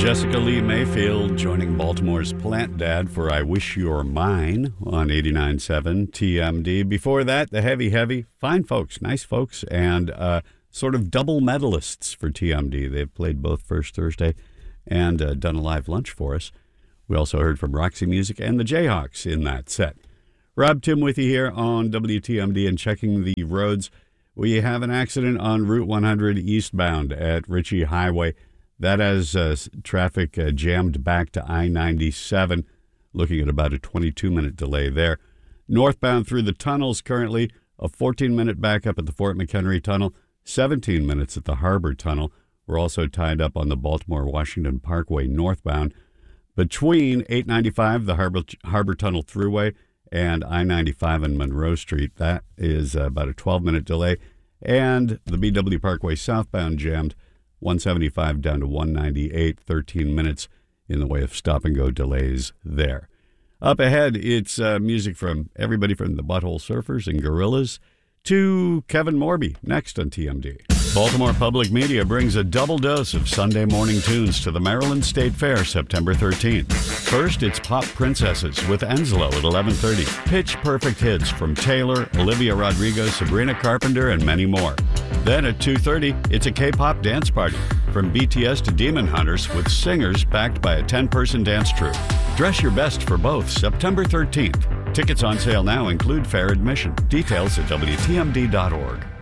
Jessica Lee Mayfield joining Baltimore's Plant Dad for I Wish You're Mine on 89.7 TMD. Before that, the Heavy, fine folks, nice folks, and sort of double medalists for TMD. They've played both First Thursday and done a live lunch for us. We also heard from Roxy Music and the Jayhawks in that set. Rob Tim with you here on WTMD and checking the roads. We have an accident on Route 100 eastbound at Ritchie Highway. That has traffic jammed back to I-97, looking at about a 22-minute delay there. Northbound through the tunnels currently, a 14-minute backup at the Fort McHenry Tunnel, 17 minutes at the Harbor Tunnel. We're also tied up on the Baltimore-Washington Parkway northbound. Between 895, the Harbor Tunnel Thruway, and I-95 and Monroe Street, that is about a 12-minute delay. And the BW Parkway southbound jammed, 175 down to 198, 13 minutes in the way of stop-and-go delays there. Up ahead, it's music from everybody from the Butthole Surfers and Gorillaz to Kevin Morby, next on TMD. Baltimore Public Media brings a double dose of Sunday morning tunes to the Maryland State Fair September 13th. First, it's Pop Princesses with Enslow at 11:30. Pitch Perfect hits from Taylor, Olivia Rodrigo, Sabrina Carpenter, and many more. Then at 2:30, it's a K-pop dance party from BTS to Demon Hunters with singers backed by a 10-person dance troupe. Dress your best for both September 13th. Tickets on sale now include fair admission. Details at WTMD.org.